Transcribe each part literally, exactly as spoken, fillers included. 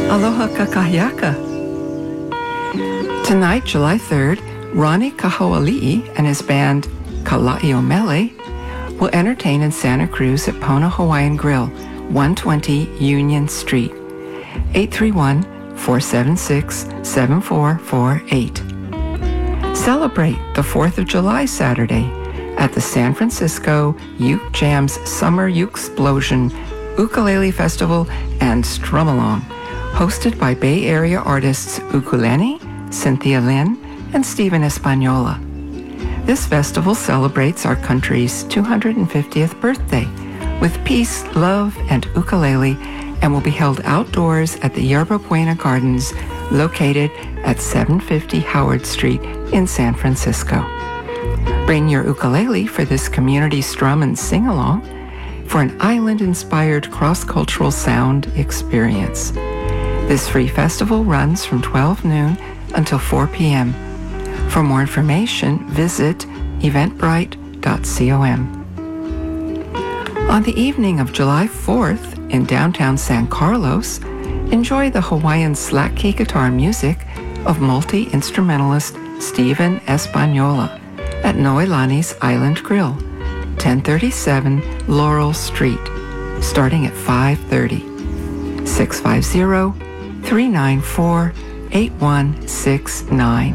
Aloha Kakahiaka. Tonight, July third, Ronnie Kahoali'i and his band Kala'iomele will entertain in Santa Cruz at Pona Hawaiian Grill, one twenty Union Street, eight three one, four seven six, seven four four eight. Celebrate the fourth of July Saturday at the San Francisco Uke Jam's Summer Uke-splosion Ukulele Festival and Strum-Along, hosted by Bay Area artists Ukulele, Cynthia Lynn, and Stephen Espanola. This festival celebrates our country's two hundred fiftieth birthday with peace, love, and ukulele, and will be held outdoors at the Yerba Buena Gardens, located at seven fifty Howard Street in San Francisco. Bring your ukulele for this community strum and sing-along for an island-inspired cross-cultural sound experience. This free festival runs from twelve noon until four p.m. For more information, visit eventbrite dot com. On the evening of July fourth in downtown San Carlos, enjoy the Hawaiian slack key guitar music of multi-instrumentalist Stephen Espanola at Noelani's Island Grill, ten thirty-seven Laurel Street, starting at five thirty. six five zero, three nine four, eight one six nine.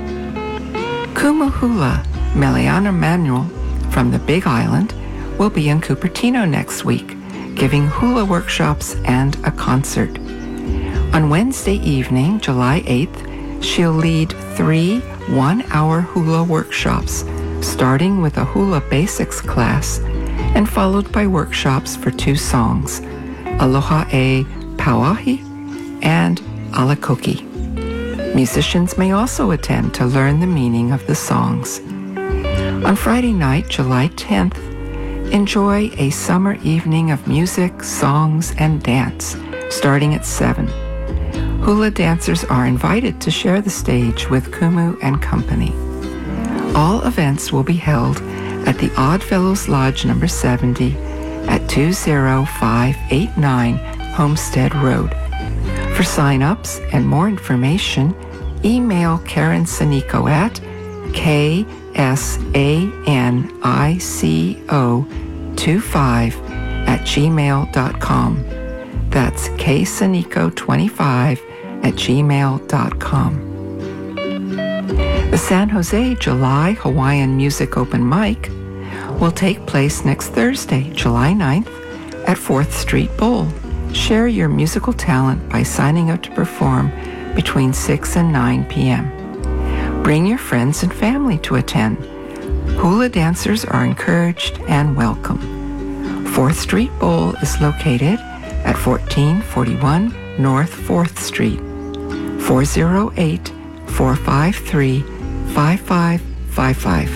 Kumuhula Meliana Manuel from the Big Island will be in Cupertino next week, giving hula workshops and a concert. On Wednesday evening, July eighth, she'll lead three one-hour hula workshops, starting with a hula basics class and followed by workshops for two songs, Aloha e Pauahi and Alakoki. Musicians may also attend to learn the meaning of the songs. On Friday night, July tenth, enjoy a summer evening of music, songs, and dance, starting at seven. Hula dancers are invited to share the stage with Kumu and Company. All events will be held at the Oddfellows Lodge number seventy at two zero five eight nine Homestead Road. For sign-ups and more information, email Karen Sanico at K S A N I C O two five at gmail dot com. That's K Sanico twenty-five at gmail dot com. The San Jose July Hawaiian Music Open Mic will take place next Thursday, July ninth, at fourth Street Bowl. Share your musical talent by signing up to perform between six and nine p.m. Bring your friends and family to attend. Hula dancers are encouraged and welcome. fourth Street Bowl is located at fourteen forty-one North fourth Street, four oh eight, four five three, five five five five.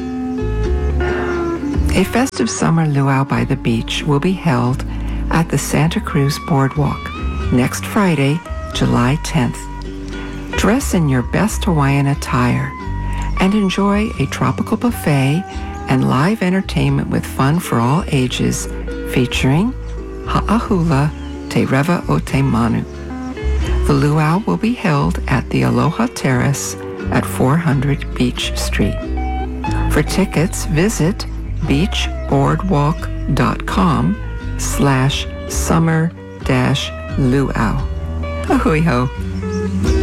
A festive summer luau by the beach will be held at the Santa Cruz Boardwalk next Friday, July tenth. Dress in your best Hawaiian attire and enjoy a tropical buffet and live entertainment with fun for all ages, featuring Ha'ahula Te Rewa o Te Manu. The luau will be held at the Aloha Terrace at four hundred Beach Street. For tickets, visit beachboardwalk.com slash summer dash luau. Ahui ho.